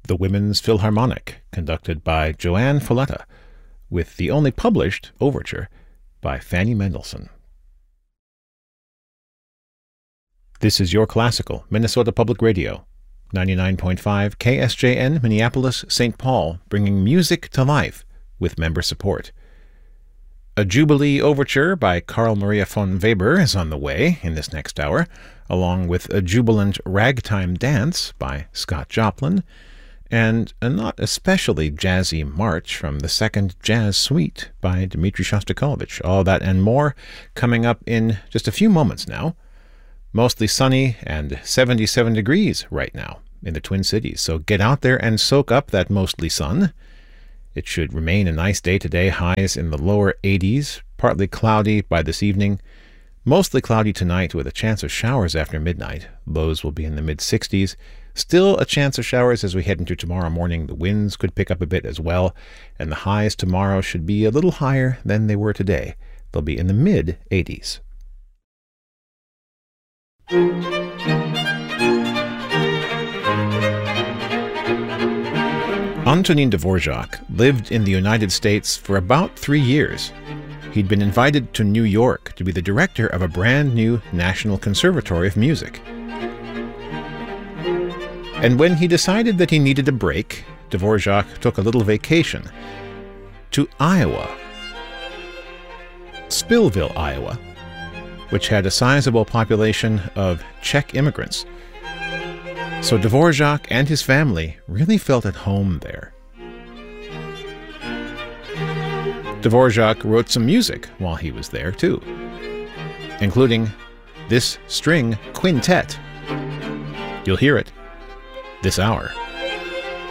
the Women's Philharmonic, conducted by Joanne Folletta, with the only published overture by Fanny Mendelssohn. This is Your Classical, Minnesota Public Radio, 99.5 KSJN, Minneapolis, St. Paul, bringing music to life with member support. A Jubilee Overture by Carl Maria von Weber is on the way in this next hour, along with a jubilant Ragtime Dance by Scott Joplin, and a not especially jazzy march from the Second Jazz Suite by Dmitri Shostakovich. All that and more coming up in just a few moments now. Mostly sunny and 77 degrees right now in the Twin Cities, so get out there and soak up that mostly sun. It should remain a nice day today, highs in the lower 80s, partly cloudy by this evening, mostly cloudy tonight with a chance of showers after midnight. Lows will be in the mid-60s. Still a chance of showers as we head into tomorrow morning. The winds could pick up a bit as well, and the highs tomorrow should be a little higher than they were today. They'll be in the mid-80s. Antonin Dvorak lived in the United States for about 3 years. He'd been invited to New York to be the director of a brand new National Conservatory of Music. And when he decided that he needed a break, Dvorak took a little vacation to Iowa, Spillville, Iowa, which had a sizable population of Czech immigrants. So Dvorak and his family really felt at home there. Dvorak wrote some music while he was there, too, including this string quintet. You'll hear it this hour.